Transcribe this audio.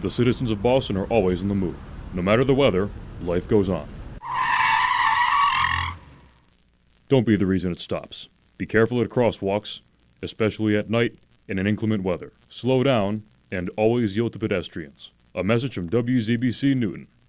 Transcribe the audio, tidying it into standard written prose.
The citizens of Boston are always in the move. No matter the weather, life goes on. Don't be the reason it stops. Be careful at crosswalks, especially at night and in inclement weather. Slow down and always yield to pedestrians. A message from WZBC Newton.